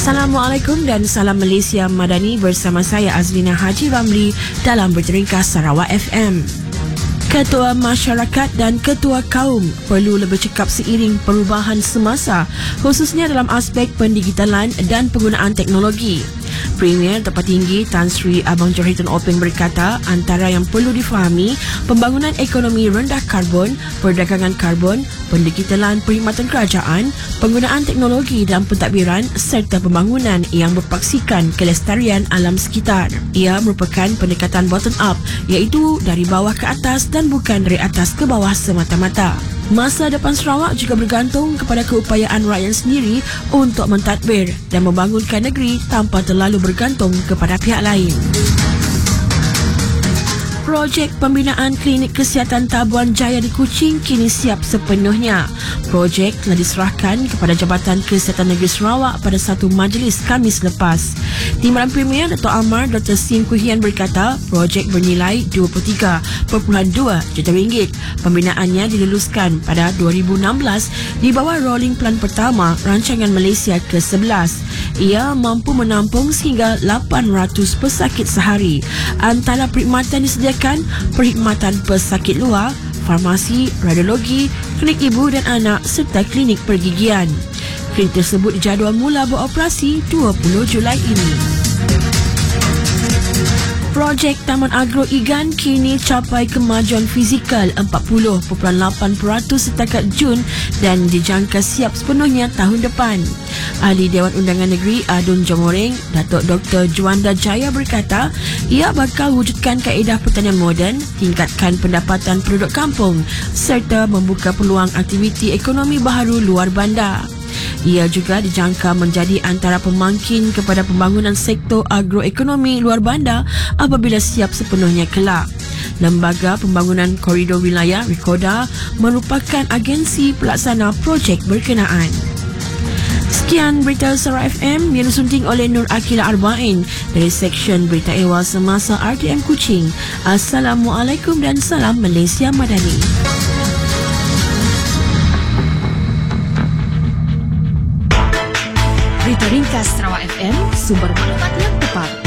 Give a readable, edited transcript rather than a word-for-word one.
Assalamualaikum dan salam Malaysia Madani bersama saya Azlina Haji Ramli dalam Berita Ringkas Sarawak FM. Ketua masyarakat dan ketua kaum perlu lebih cekap seiring perubahan semasa, khususnya dalam aspek pendigitalan dan penggunaan teknologi. Premier Tempat Tinggi Tan Sri Abang Johitan Openg berkata antara yang perlu difahami pembangunan ekonomi rendah karbon, perdagangan karbon, pendigitalan perkhidmatan kerajaan, penggunaan teknologi dalam pentadbiran serta pembangunan yang berpaksikan kelestarian alam sekitar. Ia merupakan pendekatan bottom up iaitu dari bawah ke atas dan bukan dari atas ke bawah semata-mata. Masa depan Sarawak juga bergantung kepada keupayaan rakyat sendiri untuk mentadbir dan membangunkan negeri tanpa terlalu bergantung kepada pihak lain. Projek pembinaan klinik kesihatan Tabuan Jaya di Kuching kini siap sepenuhnya. Projek telah diserahkan kepada Jabatan Kesihatan Negeri Sarawak pada satu majlis Khamis lepas. Timbalan Premier Dato' Amar Dr. Sim Kuhian berkata projek bernilai 23.2 juta ringgit. Pembinaannya diluluskan pada 2016 di bawah rolling plan pertama rancangan Malaysia ke-11. Ia mampu menampung sehingga 800 pesakit sehari. Antara perkhidmatan disediakan perkhidmatan pesakit luar, farmasi, radiologi, klinik ibu dan anak serta klinik pergigian. Klinik tersebut dijadual mula beroperasi 20 Julai ini. Projek Taman Agro Igan kini capai kemajuan fizikal 40.8% setakat Jun dan dijangka siap sepenuhnya tahun depan. Ahli Dewan Undangan Negeri Adun Jomoreng, Datuk Dr. Juanda Jaya berkata, ia bakal wujudkan kaedah pertanian moden, tingkatkan pendapatan penduduk kampung serta membuka peluang aktiviti ekonomi baharu luar bandar. Ia juga dijangka menjadi antara pemangkin kepada pembangunan sektor agroekonomi luar bandar apabila siap sepenuhnya kelak. Lembaga Pembangunan Koridor Wilayah Rikoda merupakan agensi pelaksana projek berkenaan. Sekian berita Sarawak FM yang disunting oleh Nur Akila Arba'in dari Seksyen Berita Ehwal Semasa RTM Kuching. Assalamualaikum dan salam Malaysia Madani. Berita Ringkas Sarawak FM, sumber maklumat yang tepat.